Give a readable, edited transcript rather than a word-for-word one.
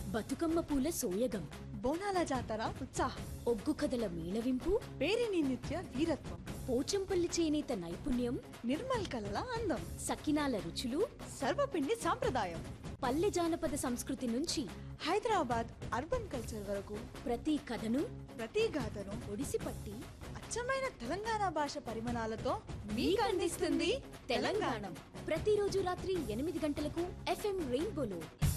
బతుకమ్మ పూల సోయగం, బోనాల జాతర ఉత్సాహం, ఒగ్గు కథల మేళవింపు, పేరిని నిత్య వీరత్వం, పోచంపల్లి చేనేత నైపుణ్యం, నిర్మల్ కలల అందం, సకినాల రుచులు, సర్వపిండి సాంప్రదాయం, పల్లె జానపద సంస్కృతి నుంచి హైదరాబాద్ అర్బన్ కల్చర్ వరకు ప్రతి కథను, ప్రతి గాథను ఒడిసిపట్టి అచ్చమైన తెలంగాణ భాష పరిమాణాలతో మీకు అందిస్తుంది తెలంగాణ. ప్రతిరోజు రాత్రి 8 గంటలకు FM రెయిన్బోలో.